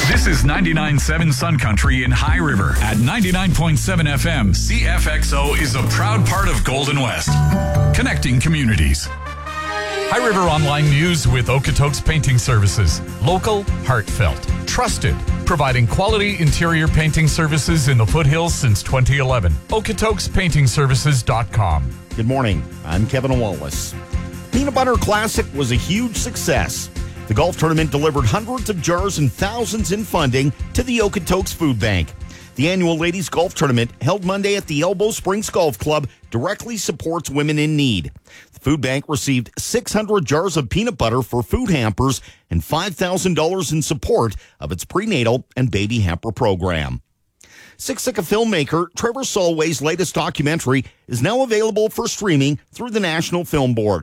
This is 99.7 Sun Country in High River. At 99.7 FM, CFXO is a proud part of Golden West, connecting communities. High River Online News with Okotoks Painting Services. Local, heartfelt, trusted. Providing quality interior painting services in the foothills since 2011. OkotoksPaintingServices.com. Good morning. I'm Kevin Wallace. Peanut Butter Classic was a huge success. The golf tournament delivered hundreds of jars and thousands in funding to the Okotoks Food Bank. The annual ladies golf tournament, held Monday at the Elbow Springs Golf Club, directly supports women in need. The food bank received 600 jars of peanut butter for food hampers and $5,000 in support of its prenatal and baby hamper program. Siksika filmmaker Trevor Solway's latest documentary is now available for streaming through the National Film Board.